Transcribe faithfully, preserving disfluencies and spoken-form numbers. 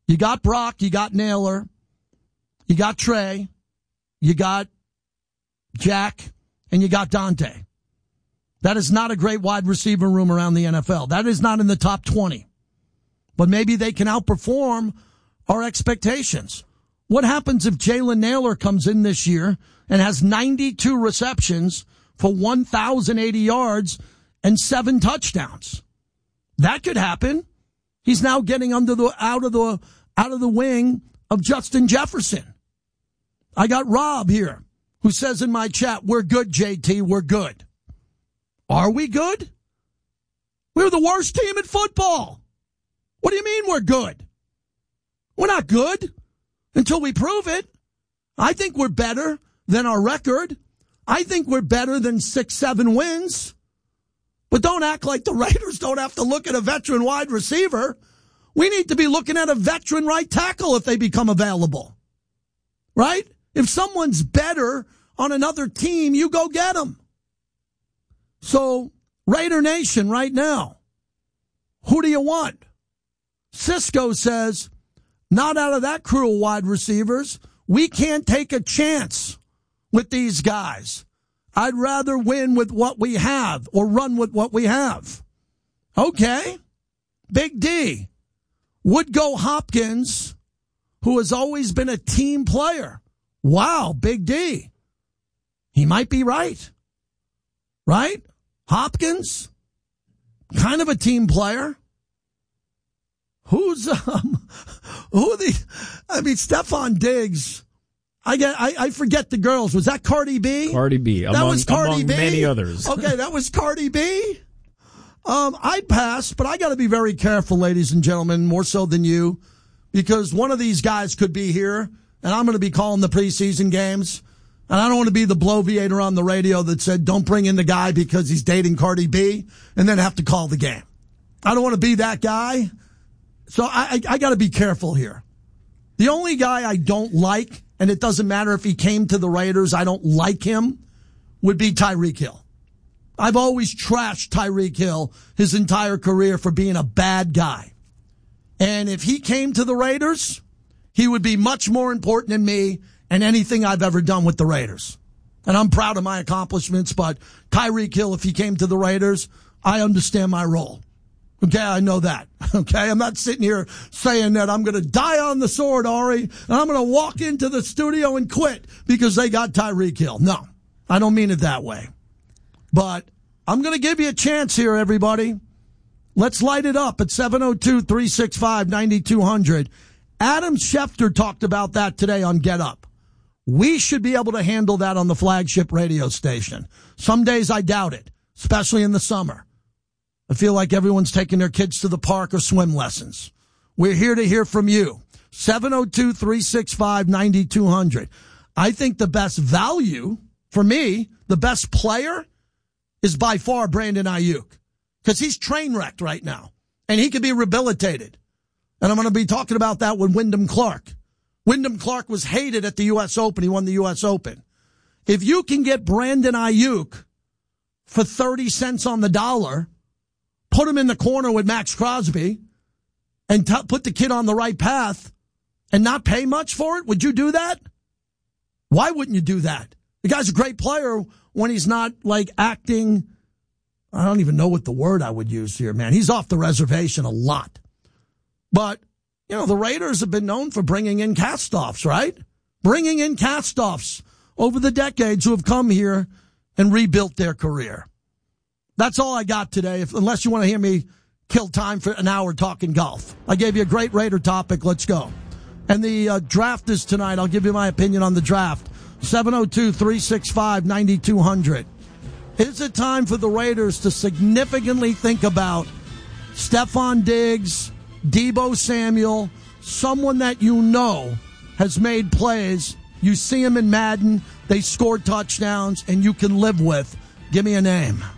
You got Brock, you got Naylor, you got Trey, you got Jack, and you got Dante. That is not a great wide receiver room around the N F L. That is not in the top twenty. But maybe they can outperform our expectations. What happens if Jalen Naylor comes in this year and has ninety-two receptions for one thousand eighty yards and seven touchdowns? That could happen. He's now getting under the out of the out of the wing of Justin Jefferson. I got Rob here who says in my chat, "We're good, J T, we're good." Are we good? We're the worst team in football. What do you mean we're good? We're not good until we prove it. I think we're better than our record. I think we're better than six, seven wins. But don't act like the Raiders don't have to look at a veteran wide receiver. We need to be looking at a veteran right tackle if they become available. Right? If someone's better on another team, you go get them. So, Raider Nation right now, who do you want? Cisco says, not out of that crew of wide receivers. We can't take a chance with these guys. I'd rather win with what we have or run with what we have. Okay. Big D. Would go Hopkins, who has always been a team player. Wow, Big D. He might be right. Right? Hopkins, kind of a team player. Who's, um, who are the, I mean, Stephon Diggs. I get, I, I forget the girls. Was that Cardi B? Cardi B. That among, was Cardi among B? many others. Okay, that was Cardi B. Um, I'd pass, but I got to be very careful, ladies and gentlemen, more so than you, because one of these guys could be here, and I'm going to be calling the preseason games. And I don't want to be the bloviator on the radio that said, don't bring in the guy because he's dating Cardi B and then have to call the game. I don't want to be that guy. So I, I, I got to be careful here. The only guy I don't like, and it doesn't matter if he came to the Raiders, I don't like him, would be Tyreek Hill. I've always trashed Tyreek Hill his entire career for being a bad guy. And if he came to the Raiders, he would be much more important than me and anything I've ever done with the Raiders. And I'm proud of my accomplishments, but Tyreek Hill, if he came to the Raiders, I understand my role. Okay, I know that. Okay, I'm not sitting here saying that I'm going to die on the sword, Ari, and I'm going to walk into the studio and quit because they got Tyreek Hill. No, I don't mean it that way. But I'm going to give you a chance here, everybody. Let's light it up at seven oh two, three six five, nine two hundred. Adam Schefter talked about that today on Get Up. We should be able to handle that on the flagship radio station. Some days I doubt it, especially in the summer. I feel like everyone's taking their kids to the park or swim lessons. We're here to hear from you. seven oh two, three six five, nine two hundred. I think the best value, for me, the best player, is by far Brandon Ayuk. Because he's train wrecked right now. And he could be rehabilitated. And I'm going to be talking about that with Wyndham Clark. Wyndham Clark was hated at the U S Open. He won the U S Open. If you can get Brandon Ayuk for thirty cents on the dollar, put him in the corner with Max Crosby, and t- put the kid on the right path and not pay much for it, would you do that? Why wouldn't you do that? The guy's a great player when he's not, like, acting, I don't even know what the word I would use here, man. He's off the reservation a lot. But, you know, the Raiders have been known for bringing in cast-offs, right? Bringing in cast-offs over the decades who have come here and rebuilt their career. That's all I got today, if, unless you want to hear me kill time for an hour talking golf. I gave you a great Raider topic. Let's go. And the uh, draft is tonight. I'll give you my opinion on the draft. seven oh two, three six five, nine two hundred. Is it time for the Raiders to significantly think about Stephon Diggs, Deebo Samuel, someone that you know has made plays? You see him in Madden, they score touchdowns, and you can live with. Give me a name.